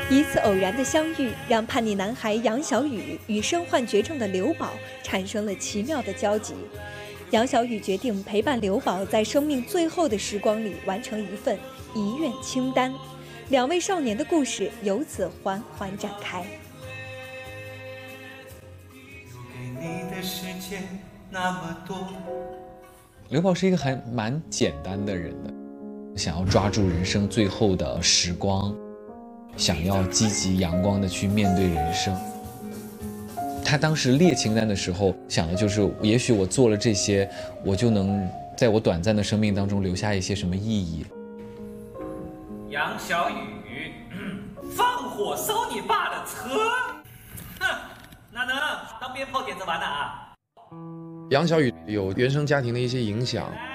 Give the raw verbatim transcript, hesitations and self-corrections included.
一次偶然的相遇，让叛逆男孩杨小雨与身患绝症的刘宝产生了奇妙的交集。杨小雨决定陪伴刘宝在生命最后的时光里完成一份遗愿清单，两位少年的故事由此缓缓展开。 刘宝是一个还蛮简单的人的，想要抓住人生最后的时光，想要积极阳光的去面对人生。他当时列清单的时候想的就是，也许我做了这些，我就能在我短暂的生命当中留下一些什么意义。 杨小雨，放火烧你爸的车，哼，哪能当鞭炮点着玩呢啊？ 杨小雨有原生家庭的一些影响，